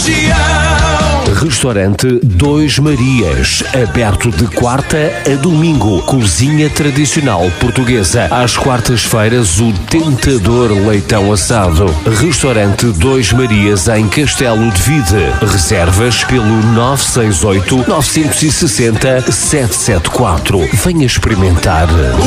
Restaurante Dois Marias, aberto de quarta a domingo. Cozinha tradicional portuguesa. Às quartas-feiras, o tentador leitão assado. Restaurante Dois Marias em Castelo de Vide. Reservas pelo 968 960 774. Venha experimentar.